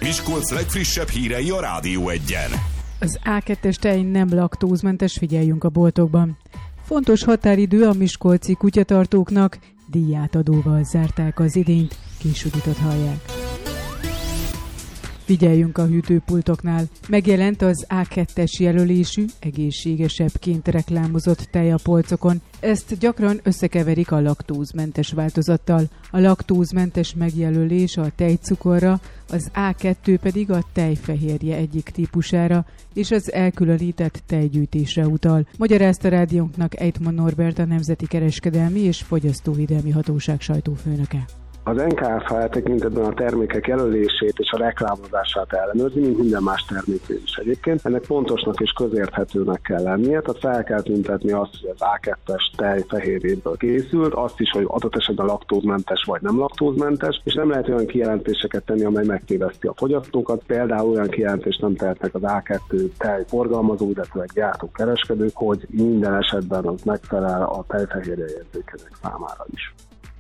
Miskolc legfrissebb hírei a Rádió Egyen. Az A2-es tej nem laktózmentes, figyeljünk a boltokban. Fontos határidő a miskolci kutyatartóknak, díjátadóval zárták az idényt, Kis-Juditot hallják. Figyeljünk a hűtőpultoknál. Megjelent az A2-es jelölésű, egészségesebbként reklámozott tej a polcokon. Ezt gyakran összekeverik a laktózmentes változattal. A laktózmentes megjelölés a tejcukorra, az A2 pedig a tejfehérje egyik típusára, és az elkülönített tejgyűjtésre utal. Magyarázta rádiónknak Ejtman Norbert, a Nemzeti Kereskedelmi és Fogyasztóvédelmi Hatóság sajtófőnöke. Az NKFH tekintetben a termékek jelölését és a reklámozását ellenőrzi, mint minden más terméknél is egyébként. Ennek pontosnak és közérthetőnek kell lennie, tehát fel kell tüntetni azt, hogy az A2-es tej fehérjéből készült, azt is, hogy adott esetben laktózmentes vagy nem laktózmentes, és nem lehet olyan kijelentéseket tenni, amely megtéveszti a fogyasztókat. Például olyan kijelentést nem tehetnek az A2 tej forgalmazó, illetve gyártó kereskedők, hogy minden esetben az megfelel a tejfehérje érzékenyek számára is.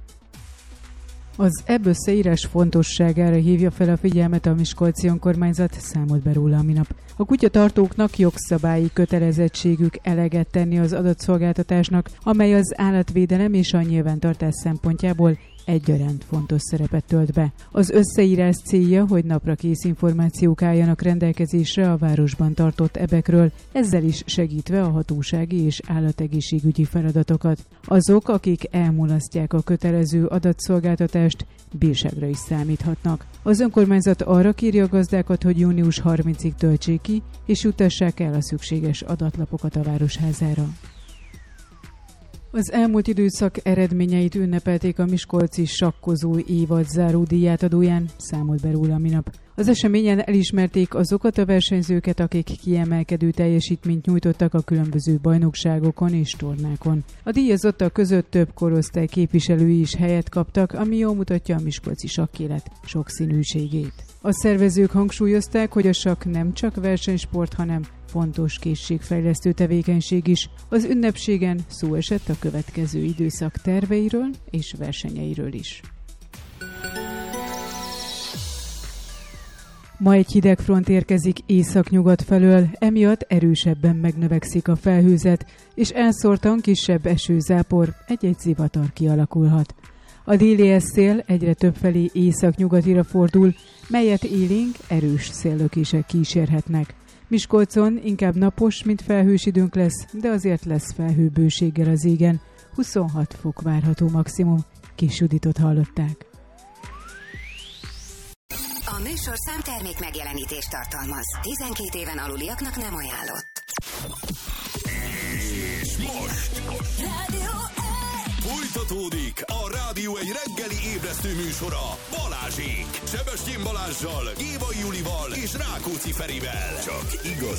Az ebb összeírás fontosságára hívja fel a figyelmet a miskolci önkormányzat, számolt be róla a minap. A kutyatartóknak jogszabályi kötelezettségük eleget tenni az adatszolgáltatásnak, amely az állatvédelem és a nyilvántartás szempontjából egyaránt fontos szerepet tölt be. Az összeírás célja, hogy napra kész információk álljanak rendelkezésre a városban tartott ebekről, ezzel is segítve a hatósági és állategészségügyi feladatokat. Azok, akik elmulasztják a kötelező adatszolgáltatást, bírságra is számíthatnak. Az önkormányzat arra kéri a gazdákat, hogy június 30-ig töltsék ki, és juttassák el a szükséges adatlapokat a városházára. Az elmúlt időszak eredményeit ünnepelték a miskolci sakkozó évad záró díjátadóján, számolt be róla minap. Az eseményen elismerték azokat a versenyzőket, akik kiemelkedő teljesítményt nyújtottak a különböző bajnokságokon és tornákon. A díjazottak között több korosztály képviselői is helyet kaptak, ami jól mutatja a miskolci sakkélet sokszínűségét. A szervezők hangsúlyozták, hogy a sakk nem csak versenysport, hanem fontos készségfejlesztő tevékenység is. Az ünnepségen szó esett a következő időszak terveiről és versenyeiről is. Ma egy hideg front érkezik északnyugat felől, emiatt erősebben megnövekszik a felhőzet, és elszórtan kisebb esőzápor, egy-egy zivatar kialakulhat. A déli szél egyre többfelé északnyugatira fordul, melyet élénk, erős széllökések kísérhetnek. Miskolcon inkább napos, mint felhős időnk lesz, de azért lesz felhőbőséggel az égen. 26 fok várható maximum. Kis-Juditot hallották. A műsorszám termék megjelenítést tartalmaz. 12 éven aluliaknak nem ajánlott. És most folytatódik a Rádió egy reggeli ébresztő műsora Balázsék. Sebestyén Balázssal, Éva Julival és Rákóczi Ferivel. Csak igaz.